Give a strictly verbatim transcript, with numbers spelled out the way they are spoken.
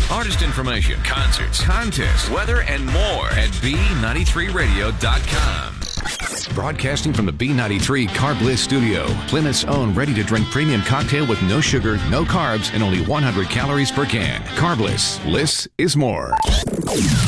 Artist information, concerts, contests, weather, and more at B ninety-three radio dot com. Broadcasting from the B ninety-three Carb Bliss studio, Plymouth's own ready-to-drink premium cocktail with no sugar, no carbs, and only one hundred calories per can. Carb Bliss. Bliss is more.